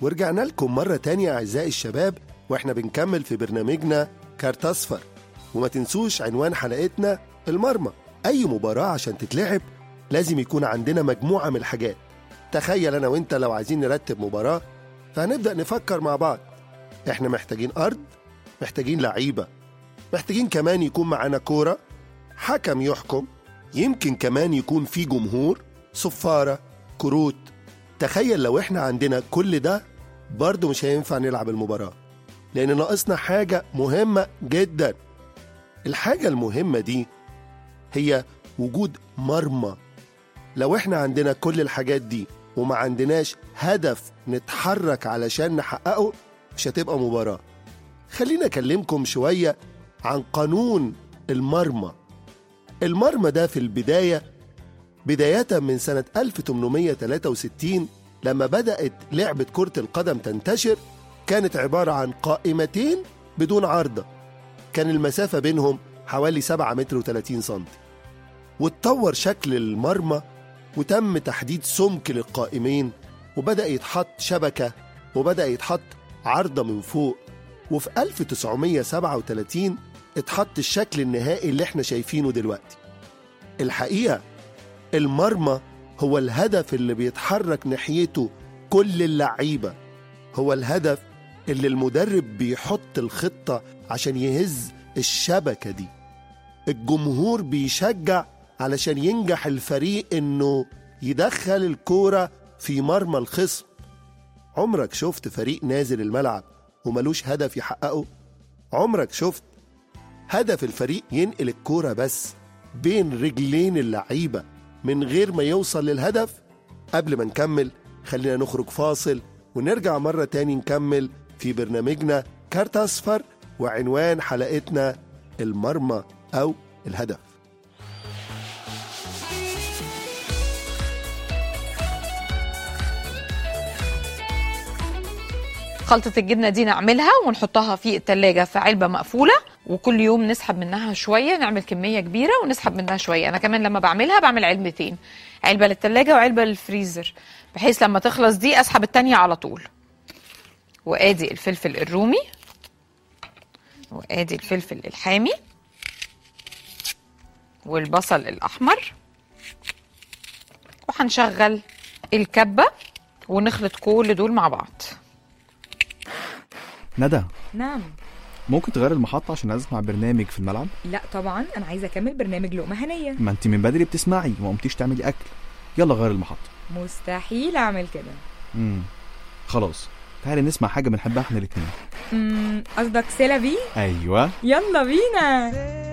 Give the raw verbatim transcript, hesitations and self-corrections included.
ورجعنا لكم مرة تانية أعزائي الشباب، وإحنا بنكمل في برنامجنا كارت أصفر. وما تنسوش عنوان حلقتنا المرمى. أي مباراة عشان تتلعب لازم يكون عندنا مجموعة من الحاجات. تخيل أنا وإنت لو عايزين نرتب مباراة، فهنبدأ نفكر مع بعض. إحنا محتاجين أرض، محتاجين لعيبة، محتاجين كمان يكون معانا كورة، حكم يحكم، يمكن كمان يكون في جمهور، صفارة، كروت. تخيل لو إحنا عندنا كل ده برضو مش هينفع نلعب المباراة، لأن ناقصنا حاجة مهمة جدا. الحاجة المهمة دي هي وجود مرمى. لو إحنا عندنا كل الحاجات دي وما عندناش هدف نتحرك علشان نحققه، مش هتبقى مباراة. خلينا أكلمكم شوية عن قانون المرمى. المرمى ده في البداية بداية من سنة ألف وثمانمائة وثلاثة وستين لما بدأت لعبة كرة القدم تنتشر، كانت عبارة عن قائمتين بدون عارضة، كان المسافة بينهم حوالي سبعة متر وثلاثين سنتي. واتطور شكل المرمى وتم تحديد سمك للقائمين، وبدأ يتحط شبكة، وبدأ يتحط عارضة من فوق. وفي ألف وتسعمائة وسبعة وثلاثين اتحط الشكل النهائي اللي احنا شايفينه دلوقتي. الحقيقة المرمى هو الهدف اللي بيتحرك ناحيته كل اللعيبة، هو الهدف اللي المدرب بيحط الخطة عشان يهز الشبكة دي. الجمهور بيشجع علشان ينجح الفريق انه يدخل الكورة في مرمى الخصم. عمرك شفت فريق نازل الملعب وملوش هدف يحققه؟ عمرك شفت هدف الفريق ينقل الكورة بس بين رجلين اللعيبة من غير ما يوصل للهدف؟ قبل ما نكمل خلينا نخرج فاصل ونرجع مرة تاني نكمل في برنامجنا كارت أصفر، وعنوان حلقتنا المرمى أو الهدف. خلطة الجبنة دي نعملها ونحطها في التلاجة في علبة مقفولة، وكل يوم نسحب منها شوية، نعمل كمية كبيرة ونسحب منها شوية. أنا كمان لما بعملها بعمل علبتين، علبة للتلاجة وعلبة للفريزر، بحيث لما تخلص دي أسحب التانية على طول. وآدي الفلفل الرومي، وآدي الفلفل الحامي، والبصل الأحمر، وهنشغل الكبة ونخلط كل دول مع بعض. ندى. نعم. ممكن تغير المحطة عشان اسمع برنامج في الملعب؟ لا طبعا، انا عايزه اكمل برنامج لقمة هنية. ما انت من بدري بتسمعي وما قمتيش تعملي اكل. يلا غير المحطة. مستحيل اعمل كده. امم خلاص، تعالي نسمع حاجة بنحبها احنا الاثنين. امم قصدك سيلا بي؟ ايوه، يلا بينا.